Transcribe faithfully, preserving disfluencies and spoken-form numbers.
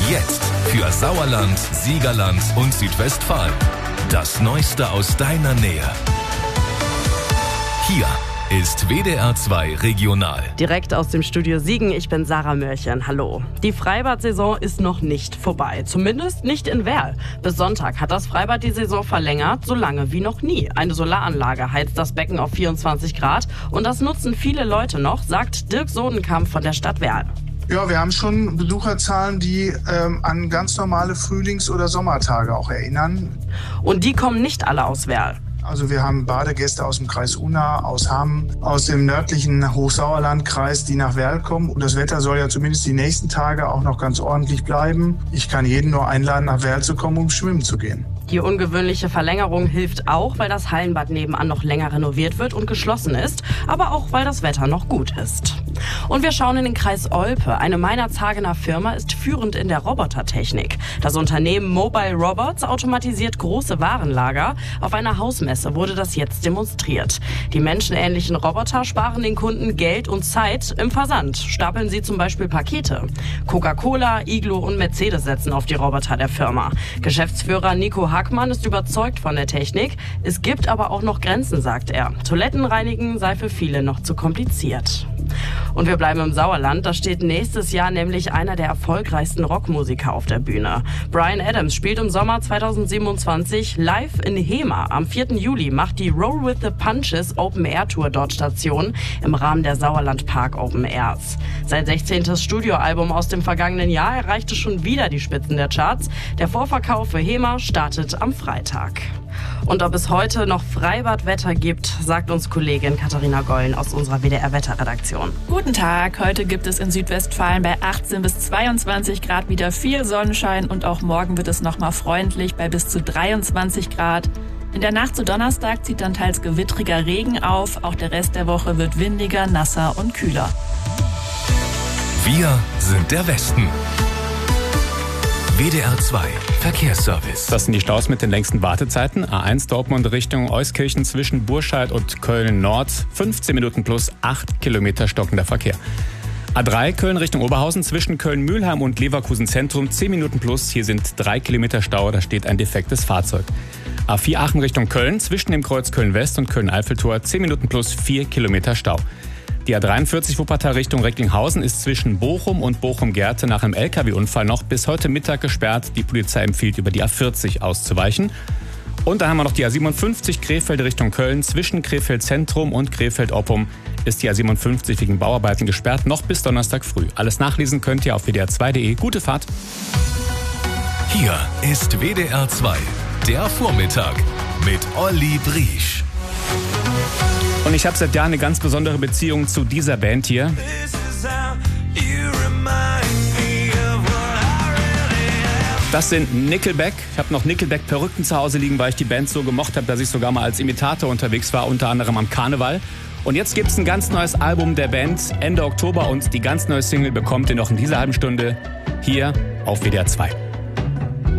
Jetzt für Sauerland, Siegerland und Südwestfalen. Das Neueste aus deiner Nähe. Hier ist W D R zwei Regional. Direkt aus dem Studio Siegen, ich bin Sarah Mörchen. Hallo. Die Freibad-Saison ist noch nicht vorbei, zumindest nicht in Werl. Bis Sonntag hat das Freibad die Saison verlängert, so lange wie noch nie. Eine Solaranlage heizt das Becken auf vierundzwanzig Grad und das nutzen viele Leute noch, sagt Dirk Sodenkamp von der Stadt Werl. Ja, wir haben schon Besucherzahlen, die ähm, an ganz normale Frühlings- oder Sommertage auch erinnern. Und die kommen nicht alle aus Werl. Also wir haben Badegäste aus dem Kreis Unna, aus Hamm, aus dem nördlichen Hochsauerlandkreis, die nach Werl kommen. Und das Wetter soll ja zumindest die nächsten Tage auch noch ganz ordentlich bleiben. Ich kann jeden nur einladen, nach Werl zu kommen, um schwimmen zu gehen. Die ungewöhnliche Verlängerung hilft auch, weil das Hallenbad nebenan noch länger renoviert wird und geschlossen ist, aber auch, weil das Wetter noch gut ist. Und wir schauen in den Kreis Olpe. Eine Meinerzhagener Firma ist führend in der Robotertechnik. Das Unternehmen Mobile Robots automatisiert große Warenlager. Auf einer Hausmesse wurde das jetzt demonstriert. Die menschenähnlichen Roboter sparen den Kunden Geld und Zeit im Versand. Stapeln sie zum Beispiel Pakete. Coca-Cola, Iglo und Mercedes setzen auf die Roboter der Firma. Geschäftsführer Nico Hackmann ist überzeugt von der Technik. Es gibt aber auch noch Grenzen, sagt er. Toiletten reinigen sei für viele noch zu kompliziert. Und wir bleiben im Sauerland. Da steht nächstes Jahr nämlich einer der erfolgreichsten Rockmusiker auf der Bühne. Bryan Adams spielt im Sommer zweitausendsiebenundzwanzig live in Hema. Am vierten Juli macht die Roll with the Punches Open Air Tour dort Station im Rahmen der Sauerland Park Open Airs. Sein sechzehntes Studioalbum aus dem vergangenen Jahr erreichte schon wieder die Spitzen der Charts. Der Vorverkauf für Hema startet am Freitag. Und ob es heute noch Freibadwetter gibt, sagt uns Kollegin Katharina Gollen aus unserer W D R-Wetterredaktion. Guten Tag, heute gibt es in Südwestfalen bei achtzehn bis zweiundzwanzig Grad wieder viel Sonnenschein und auch morgen wird es nochmal freundlich bei bis zu dreiundzwanzig Grad. In der Nacht zu Donnerstag zieht dann teils gewittriger Regen auf, auch der Rest der Woche wird windiger, nasser und kühler. Wir sind der Westen. W D R zwei Verkehrsservice. Das sind die Staus mit den längsten Wartezeiten. A eins Dortmund Richtung Euskirchen zwischen Burscheid und Köln-Nord. fünfzehn Minuten plus acht Kilometer stockender Verkehr. A drei Köln Richtung Oberhausen zwischen Köln-Mühlheim und Leverkusen Zentrum. zehn Minuten plus. Hier sind drei Kilometer Stau. Da steht ein defektes Fahrzeug. A vier Aachen Richtung Köln zwischen dem Kreuz Köln-West und Köln-Eiffeltor. zehn Minuten plus vier Kilometer Stau. Die A dreiundvierzig Wuppertal Richtung Recklinghausen ist zwischen Bochum und Bochum-Gerte nach einem L K W-Unfall noch bis heute Mittag gesperrt. Die Polizei empfiehlt, über die A vierzig auszuweichen. Und dann haben wir noch die A siebenundfünfzig Krefeld Richtung Köln. Zwischen Krefeld Zentrum und Krefeld Oppum ist die A siebenundfünfzig wegen Bauarbeiten gesperrt, noch bis Donnerstag früh. Alles nachlesen könnt ihr auf W D R zwei Punkt de. Gute Fahrt. Hier ist W D R zwei, der Vormittag mit Olli Briesch. Und ich habe seit Jahren eine ganz besondere Beziehung zu dieser Band hier. Das sind Nickelback. Ich habe noch Nickelback-Perücken zu Hause liegen, weil ich die Band so gemocht habe, dass ich sogar mal als Imitator unterwegs war, unter anderem am Karneval. Und jetzt gibt es ein ganz neues Album der Band Ende Oktober und die ganz neue Single bekommt ihr noch in dieser halben Stunde hier auf W D R zwei.